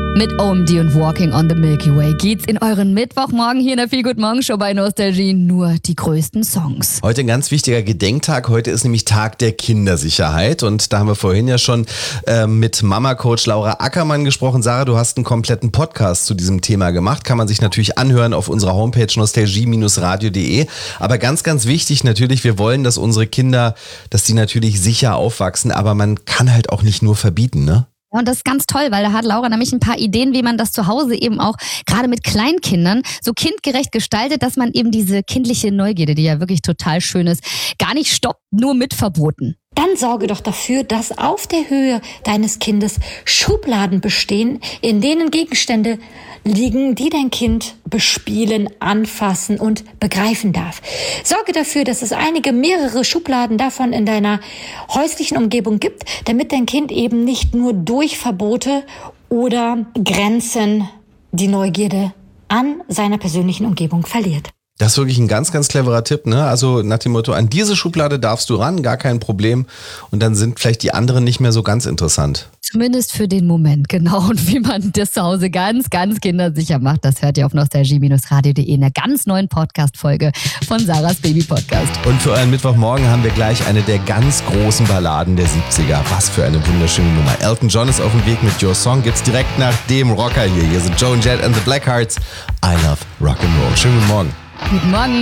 Mit OMD und Walking on the Milky Way geht's in euren Mittwochmorgen hier in der Feel Good Morgen Show bei Nostalgie nur die größten Songs. Heute ein ganz wichtiger Gedenktag. Heute ist nämlich Tag der Kindersicherheit und da haben wir vorhin ja schon mit Mama-Coach Laura Ackermann gesprochen. Sarah, du hast einen kompletten Podcast zu diesem Thema gemacht. Kann man sich natürlich anhören auf unserer Homepage nostalgie-radio.de. Aber ganz, ganz wichtig natürlich, wir wollen, dass unsere Kinder, dass die natürlich sicher aufwachsen, aber man kann halt auch nicht nur verbieten, ne? Ja, und das ist ganz toll, weil da hat Laura nämlich ein paar Ideen, wie man das zu Hause eben auch gerade mit Kleinkindern so kindgerecht gestaltet, dass man eben diese kindliche Neugierde, die ja wirklich total schön ist, gar nicht stoppt, nur mit Verboten. Dann sorge doch dafür, dass auf der Höhe deines Kindes Schubladen bestehen, in denen Gegenstände liegen, die dein Kind bespielen, anfassen und begreifen darf. Sorge dafür, dass es mehrere Schubladen davon in deiner häuslichen Umgebung gibt, damit dein Kind eben nicht nur durch Verbote oder Grenzen die Neugierde an seiner persönlichen Umgebung verliert. Das ist wirklich ein ganz, ganz cleverer Tipp, ne? Also nach dem Motto, an diese Schublade darfst du ran, gar kein Problem. Und dann sind vielleicht die anderen nicht mehr so ganz interessant. Zumindest für den Moment, genau. Und wie man das zu Hause ganz, ganz kindersicher macht, das hört ihr auf nostalgie-radio.de in einer ganz neuen Podcast-Folge von Sarahs Baby-Podcast. Und für euren Mittwochmorgen haben wir gleich eine der ganz großen Balladen der 70er. Was für eine wunderschöne Nummer. Elton John ist auf dem Weg mit Your Song. Gibt's direkt nach dem Rocker hier. Hier sind Joan Jett and the Blackhearts. I love Rock'n'Roll. Schönen guten Morgen. Guten Morgen.